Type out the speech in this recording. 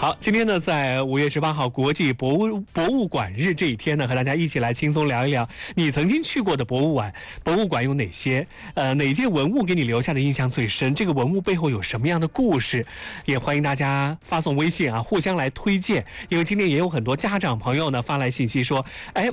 好，今天呢，在5月18号国际博物馆日这一天呢，和大家一起来轻松聊一聊你曾经去过的博物馆有哪些？哪件文物给你留下的印象最深？这个文物背后有什么样的故事？也欢迎大家发送微信啊，互相来推荐。因为今天也有很多家长朋友呢发来信息说，哎。